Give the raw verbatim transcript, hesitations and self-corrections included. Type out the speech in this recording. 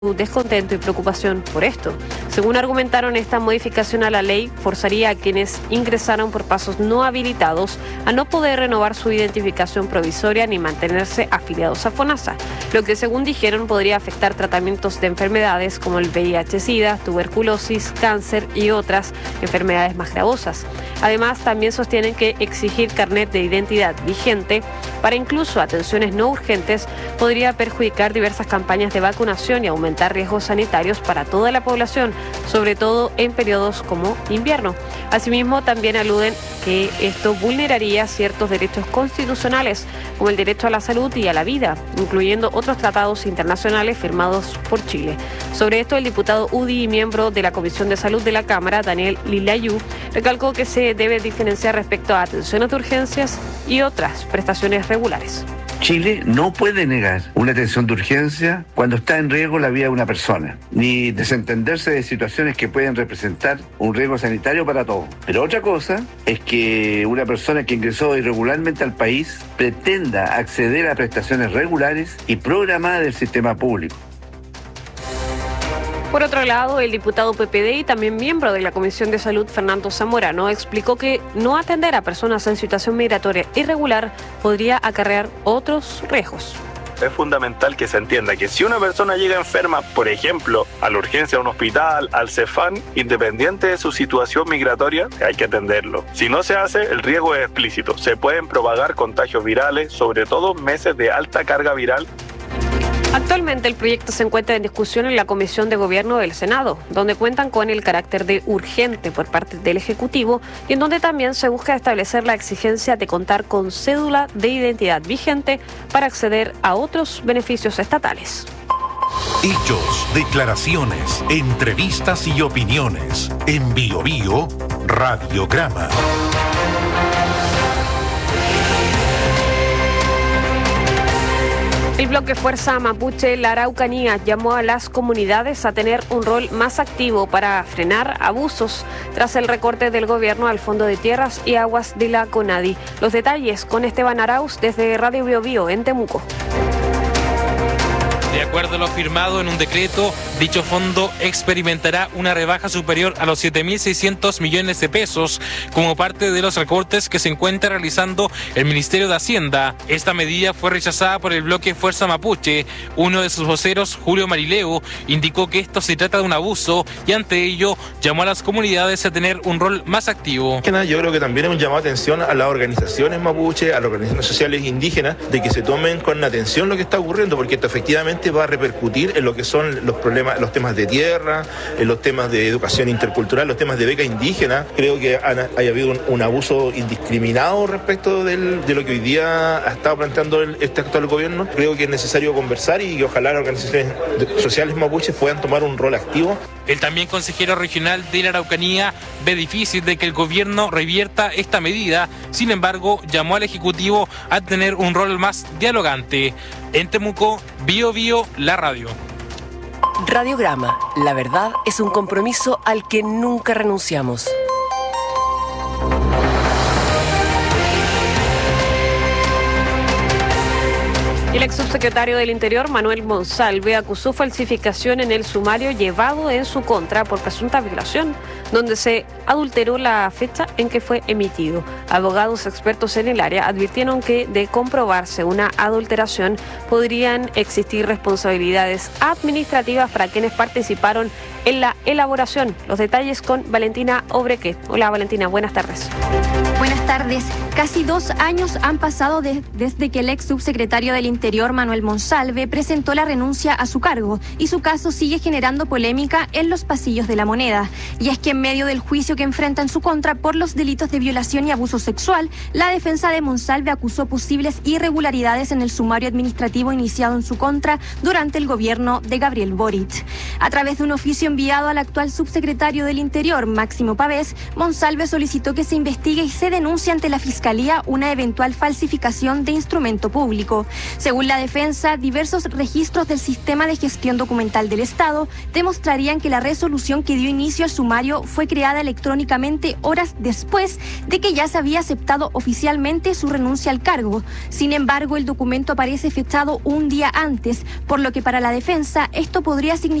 descontento y preocupación por esto. Según argumentaron, esta modificación a la ley forzaría a quienes ingresaron por pasos no habilitados a no poder renovar su identificación provisoria ni mantenerse afiliados a FONASA, lo que según dijeron podría afectar tratamientos de enfermedades como el V I H-Sida, tuberculosis, cáncer y otras enfermedades más gravosas. Además, también sostienen que exigir carnet de identidad vigente para incluso atenciones no urgentes podría perjudicar diversas campañas de vacunación y aumentar riesgos sanitarios para toda la población, sobre todo en periodos como invierno. Asimismo, también aluden que esto vulneraría ciertos derechos constitucionales, como el derecho a la salud y a la vida, incluyendo otros tratados internacionales firmados por Chile. Sobre esto, el diputado U D I y miembro de la Comisión de Salud de la Cámara, Daniel Lilayú, recalcó que se debe diferenciar respecto a atenciones de urgencias y otras prestaciones regulares. Chile no puede negar una atención de urgencia cuando está en riesgo la vida de una persona, ni desentenderse de situaciones que pueden representar un riesgo sanitario para todos. Pero otra cosa es que una persona que ingresó irregularmente al país pretenda acceder a prestaciones regulares y programadas del sistema público. Por otro lado, el diputado P P D y también miembro de la Comisión de Salud, Fernando Zamorano, explicó que no atender a personas en situación migratoria irregular podría acarrear otros riesgos. Es fundamental que se entienda que si una persona llega enferma, por ejemplo, a la urgencia de un hospital, al CEFAM, independiente de su situación migratoria, hay que atenderlo. Si no se hace, el riesgo es explícito. Se pueden propagar contagios virales, sobre todo en meses de alta carga viral. Actualmente el proyecto se encuentra en discusión en la Comisión de Gobierno del Senado, donde cuentan con el carácter de urgente por parte del Ejecutivo y en donde también se busca establecer la exigencia de contar con cédula de identidad vigente para acceder a otros beneficios estatales. Hechos, declaraciones, entrevistas y opiniones. En Bio Bio, Radiograma. El bloque Fuerza Mapuche La Araucanía llamó a las comunidades a tener un rol más activo para frenar abusos tras el recorte del gobierno al Fondo de Tierras y Aguas de la CONADI. Los detalles con Esteban Arauz desde Radio Bio Bio en Temuco. De acuerdo a lo firmado en un decreto, dicho fondo experimentará una rebaja superior a los siete mil seiscientos millones de pesos como parte de los recortes que se encuentra realizando el Ministerio de Hacienda. Esta medida fue rechazada por el bloque Fuerza Mapuche. Uno de sus voceros, Julio Marileo, indicó que esto se trata de un abuso y ante ello llamó a las comunidades a tener un rol más activo. Yo creo que también es un llamado de atención a las organizaciones mapuche, a las organizaciones sociales indígenas, de que se tomen con atención lo que está ocurriendo, porque esto efectivamente va a repercutir en lo que son los problemas, los temas de tierra, en los temas de educación intercultural, los temas de beca indígena. Creo que haya habido un, un abuso indiscriminado respecto del, de lo que hoy día ha estado planteando el, este actual gobierno. Creo que es necesario conversar y que ojalá las organizaciones sociales mapuches puedan tomar un rol activo. El también consejero regional de la Araucanía ve difícil de que el gobierno revierta esta medida. Sin embargo, llamó al Ejecutivo a tener un rol más dialogante. En Temuco, Bio Bio, la radio. Radiograma. La verdad es un compromiso al que nunca renunciamos. El ex subsecretario del Interior, Manuel Monsalve, acusó falsificación en el sumario llevado en su contra por presunta violación, donde se adulteró la fecha en que fue emitido. Abogados expertos en el área advirtieron que, de comprobarse una adulteración, podrían existir responsabilidades administrativas para quienes participaron en la elaboración. Los detalles con Valentina Obreque. Hola Valentina, buenas tardes. Buenas tardes. Casi dos años han pasado de, desde que el ex subsecretario del Interior, Manuel Monsalve, presentó la renuncia a su cargo y su caso sigue generando polémica en los pasillos de la Moneda. Y es que en medio del juicio que enfrenta en su contra por los delitos de violación y abuso sexual, la defensa de Monsalve acusó posibles irregularidades en el sumario administrativo iniciado en su contra durante el gobierno de Gabriel Boric. A través de un oficio enviado al actual subsecretario del Interior, Máximo Pavés, Monsalve solicitó que se investigue y se denuncie ante la Fiscalía una eventual falsificación de instrumento público. Según la defensa, diversos registros del sistema de gestión documental del Estado demostrarían que la resolución que dio inicio al sumario fue creada electrónicamente horas después de que ya se había aceptado oficialmente su renuncia al cargo. Sin embargo, el documento aparece fechado un día antes, por lo que para la defensa esto podría significar